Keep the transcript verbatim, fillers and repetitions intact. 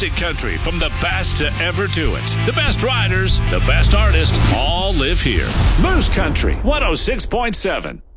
Classic country from the best to ever do it. The best riders, the best artists all live here. Moose Country one oh six point seven.